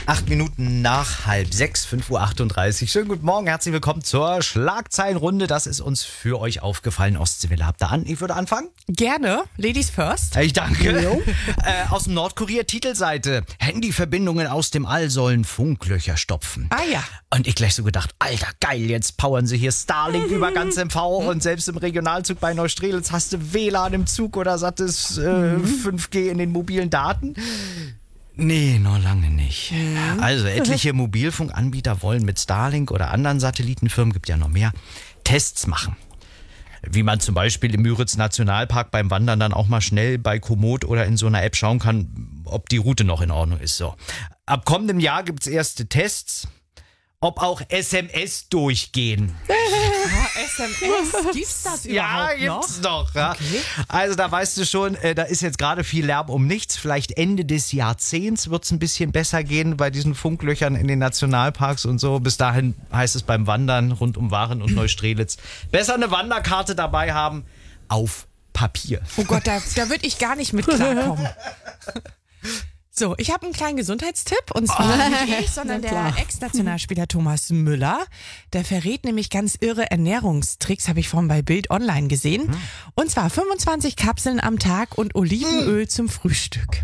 8 Minuten nach 5:30, 5:38 Uhr. Schönen guten Morgen, herzlich willkommen zur Schlagzeilenrunde. Das ist uns für euch aufgefallen. Ostseewelle, habt ihr an? Ich würde anfangen. Gerne, Ladies first. Ich danke. Aus dem Nordkurier Titelseite. Handyverbindungen aus dem All sollen Funklöcher stopfen. Ah ja. Und ich gleich so gedacht, Alter, geil, jetzt powern sie hier Starlink über ganz MV und selbst im Regionalzug bei Neustrelitz hast du WLAN im Zug oder sattes 5G in den mobilen Daten. Nee, noch lange nicht. Also etliche Mobilfunkanbieter wollen mit Starlink oder anderen Satellitenfirmen, gibt ja noch mehr, Tests machen. Wie man zum Beispiel im Müritz Nationalpark beim Wandern dann auch mal schnell bei Komoot oder in so einer App schauen kann, ob die Route noch in Ordnung ist. So. Ab kommendem Jahr gibt's erste Tests, ob auch SMS durchgehen. SMS, gibt's das überhaupt Ja, gibt's noch. Ja. Okay. Also da weißt du schon, da ist jetzt gerade viel Lärm um nichts. Vielleicht Ende des Jahrzehnts wird's ein bisschen besser gehen bei diesen Funklöchern in den Nationalparks und so. Bis dahin heißt es beim Wandern rund um Waren und Neustrelitz besser eine Wanderkarte dabei haben auf Papier. Oh Gott, da würde ich gar nicht mit klarkommen. So, ich habe einen kleinen Gesundheitstipp und zwar nicht ich, sondern der Ex-Nationalspieler Thomas Müller. Der verrät nämlich ganz irre Ernährungstricks, habe ich vorhin bei Bild Online gesehen. Und zwar 25 Kapseln am Tag und Olivenöl zum Frühstück.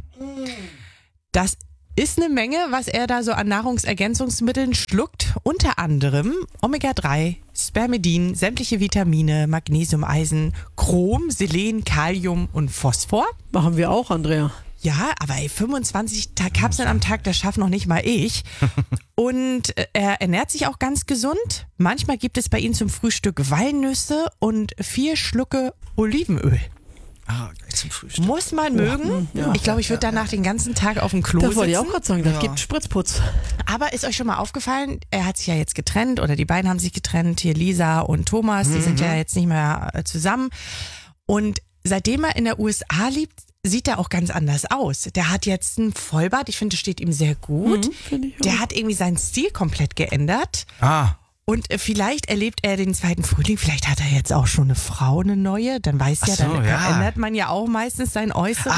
Das ist eine Menge, was er da so an Nahrungsergänzungsmitteln schluckt. Unter anderem Omega-3, Spermidin, sämtliche Vitamine, Magnesium, Eisen, Chrom, Selen, Kalium und Phosphor. Machen wir auch, Andrea. Ja, aber 25 Kapseln am Tag, das schafft noch nicht mal ich. Und er ernährt sich auch ganz gesund. Manchmal gibt es bei ihm zum Frühstück Walnüsse und 4 Schlucke Olivenöl. Ah, zum Frühstück. Muss man mögen. Ja. Ich glaube, ich würde danach den ganzen Tag auf dem Klo Das wollte ich sitzen. auch gerade sagen, das gibt Spritzputz. Aber ist euch schon mal aufgefallen, er hat sich ja jetzt getrennt oder die beiden haben sich getrennt, hier Lisa und Thomas, die sind ja jetzt nicht mehr zusammen. Und seitdem er in der USA lebt, sieht er auch ganz anders aus. Der hat jetzt einen Vollbart, ich finde, das steht ihm sehr gut. Finde ich auch. Der hat irgendwie seinen Stil komplett geändert. Ah, Und vielleicht erlebt er den zweiten Frühling, vielleicht hat er jetzt auch schon eine Frau, eine neue, dann weiß Ach ja, so, dann ja. ändert man ja auch meistens sein Äußeres.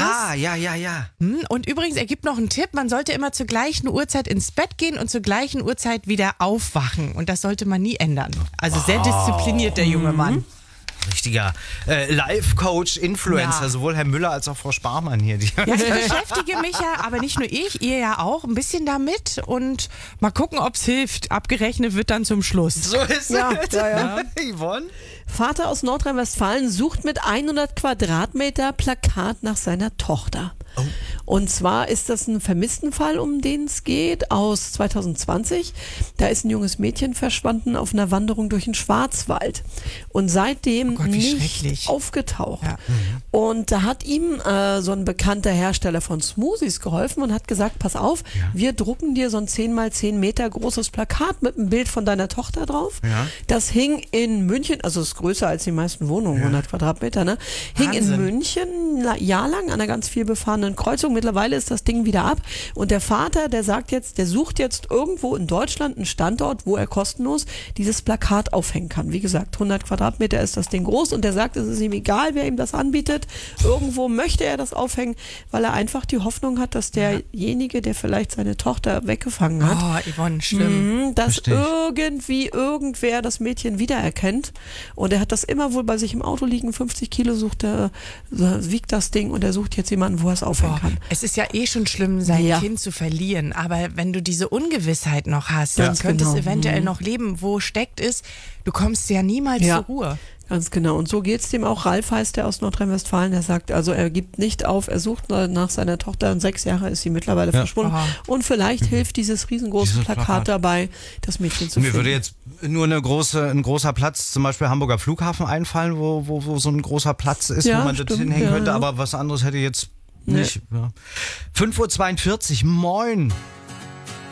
ja. Und übrigens, er gibt noch einen Tipp, man sollte immer zur gleichen Uhrzeit ins Bett gehen und zur gleichen Uhrzeit wieder aufwachen. Und das sollte man nie ändern. Also sehr diszipliniert, der junge Mann. Richtiger Life-Coach, Influencer, Ja. sowohl Herr Müller als auch Frau Sparmann hier. Ja, ich beschäftige mich ja, aber nicht nur ich, ihr ja auch, ein bisschen damit und mal gucken, ob es hilft. Abgerechnet wird dann zum Schluss. So ist Ja, es. ja. Yvonne? Vater aus Nordrhein-Westfalen sucht mit 100 Quadratmeter Plakat nach seiner Tochter. Oh. Und zwar ist das ein Vermisstenfall, um den es geht, aus 2020. Da ist ein junges Mädchen verschwunden auf einer Wanderung durch den Schwarzwald und seitdem Gott, wie nicht schrecklich. aufgetaucht. Ja. Und da hat ihm so ein bekannter Hersteller von Smoothies geholfen und hat gesagt, pass auf, wir drucken dir so ein 10x10 Meter großes Plakat mit einem Bild von deiner Tochter drauf. Ja. Das hing in München, also ist größer als die meisten Wohnungen, 100 Quadratmeter, ne? Hing in Wahnsinn. München ein Jahr lang an einer ganz viel befahrenen Kreuzung. Mittlerweile ist das Ding wieder ab. Und der Vater, der sagt jetzt, der sucht jetzt irgendwo in Deutschland einen Standort, wo er kostenlos dieses Plakat aufhängen kann. Wie gesagt, 100 Quadratmeter ist das Ding groß und der sagt, es ist ihm egal, wer ihm das anbietet. Irgendwo möchte er das aufhängen, weil er einfach die Hoffnung hat, dass derjenige, der vielleicht seine Tochter weggefangen hat, Oh, Yvonne, schlimm. dass Versteh ich. irgendwie irgendwer das Mädchen wiedererkennt. Und er hat das immer wohl bei sich im Auto liegen, 50 Kilo sucht er, wiegt das Ding und er sucht jetzt jemanden, wo er es aufhängen kann. Es ist ja eh schon schlimm, sein Ja. Kind zu verlieren, aber wenn du diese Ungewissheit noch hast, Ganz dann könnte es genau. eventuell noch leben. Wo steckt es? Du kommst ja niemals Ja. zur Ruhe. Ganz genau. Und so geht's dem auch. Ralf heißt der aus Nordrhein-Westfalen. Der sagt, also er gibt nicht auf, er sucht nach seiner Tochter und 6 Jahre ist sie mittlerweile verschwunden. Und vielleicht hilft dieses riesengroße Dieses Plakat Plakat. dabei, das Mädchen zu Mir finden. würde jetzt nur ein großer Platz, zum Beispiel Hamburger Flughafen einfallen, wo so ein großer Platz ist, Ja, wo man das stimmt, hinhängen ja, könnte, ja. aber was anderes hätte ich jetzt nicht. Ja. 5:42 Uhr, moin.